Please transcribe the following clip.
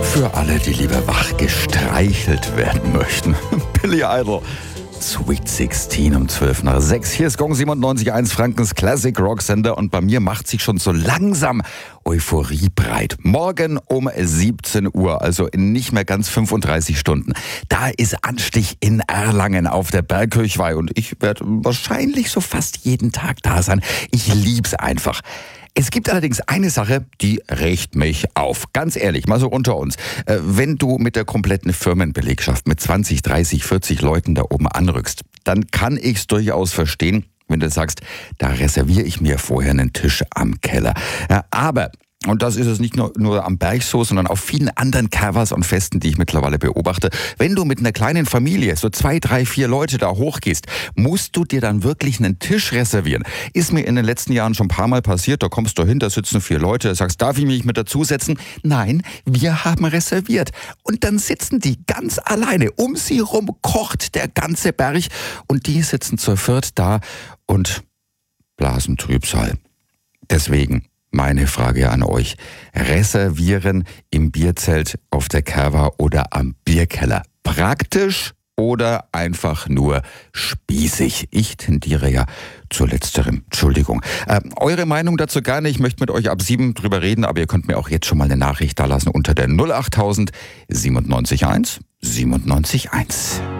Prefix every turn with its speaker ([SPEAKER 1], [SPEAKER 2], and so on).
[SPEAKER 1] Für alle, die lieber wach gestreichelt werden möchten. Billy Idol. Sweet 16 um 12 nach 6. Hier ist Gong 97.1, Frankens Classic Rock Sender, und bei mir macht sich schon so langsam Euphorie breit. Morgen um 17 Uhr, also in nicht mehr ganz 35 Stunden, da ist Anstich in Erlangen auf der Bergkirchweih und ich werde wahrscheinlich so fast jeden Tag da sein. Ich lieb's einfach. Es gibt allerdings eine Sache, die regt mich auf. Ganz ehrlich, mal so unter uns. Wenn du mit der kompletten Firmenbelegschaft mit 20, 30, 40 Leuten da oben anrückst, dann kann ich's durchaus verstehen, wenn du sagst, da reserviere ich mir vorher einen Tisch am Keller. Ja, aber, und das ist es nicht nur am Berg so, sondern auf vielen anderen Covers und Festen, die ich mittlerweile beobachte, wenn du mit einer kleinen Familie, so 2, 3, 4 Leute da hochgehst, musst du dir dann wirklich einen Tisch reservieren. Ist mir in den letzten Jahren schon ein paar Mal passiert, da kommst du hin, da sitzen 4 Leute, da sagst, darf ich mich mit dazusetzen? Nein, wir haben reserviert. Und dann sitzen die ganz alleine, um sie rum kocht der ganze Berg und die sitzen zu viert da und blasen Trübsal. Deswegen meine Frage an euch: Reservieren im Bierzelt, auf der Kerwa oder am Bierkeller. Praktisch oder einfach nur spießig? Ich tendiere ja zu letzterem. Entschuldigung. Eure Meinung dazu gerne. Ich möchte mit euch ab 7 drüber reden, aber ihr könnt mir auch jetzt schon mal eine Nachricht da lassen unter der 08000 97 1 97 1.